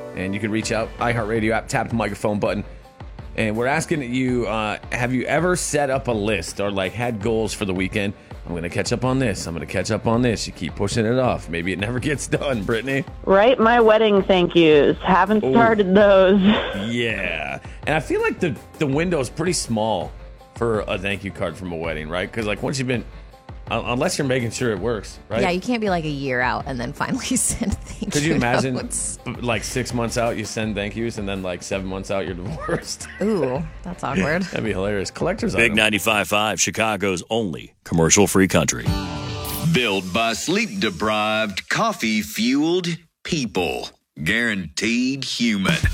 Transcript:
And you can reach out, iHeartRadio app, tap the microphone button. And we're asking you, have you ever set up a list or like had goals for the weekend? I'm going to catch up on this. I'm going to catch up on this. You keep pushing it off. Maybe it never gets done, Brittany. Write my wedding thank yous. Haven't started those. Yeah. And I feel like the window is pretty small for a thank you card from a wedding, right? Because like once you've been, unless you're making sure it works, right? Yeah, you can't be like a year out and then finally send thank you. Could you imagine notes. like 6 months out you send thank yous and then like 7 months out you're divorced? Ooh, that's awkward. That'd be hilarious. Collector's Big item. 95.5, Chicago's only commercial-free country. Built by sleep-deprived, coffee-fueled people. Guaranteed human.